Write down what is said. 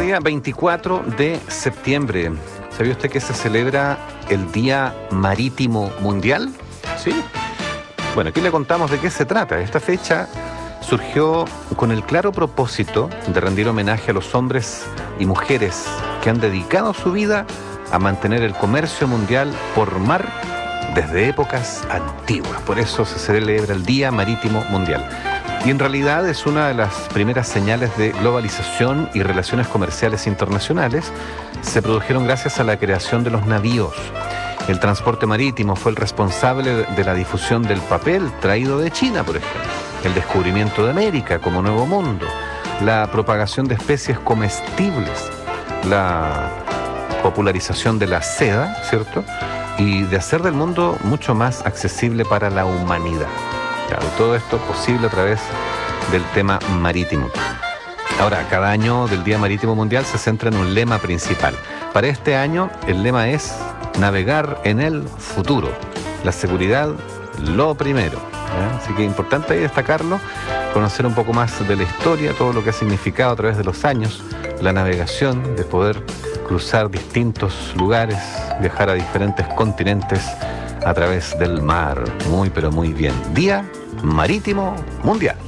día 24 de septiembre. ¿Sabía usted que se celebra el Día Marítimo Mundial? Sí. Bueno, aquí le contamos de qué se trata. Esta fecha surgió con el claro propósito de rendir homenaje a los hombres y mujeres que han dedicado su vida a mantener el comercio mundial por mar desde épocas antiguas. Por eso se celebra el Día Marítimo Mundial. Y en realidad es una de las primeras señales de globalización y relaciones comerciales internacionales. Se produjeron gracias a la creación de los navíos. El transporte marítimo fue el responsable de la difusión del papel traído de China, por ejemplo, el descubrimiento de América como nuevo mundo, la propagación de especies comestibles, la popularización de la seda, ¿cierto?, y de hacer del mundo mucho más accesible para la humanidad. Claro, todo esto posible a través del tema marítimo. Ahora, cada año del Día Marítimo Mundial se centra en un lema principal. Para este año, el lema es navegar en el futuro. La seguridad, lo primero. Así que es importante ahí destacarlo, conocer un poco más de la historia, todo lo que ha significado a través de los años, la navegación, de poder cruzar distintos lugares, viajar a diferentes continentes a través del mar. Muy, pero muy bien. Día Marítimo Mundial.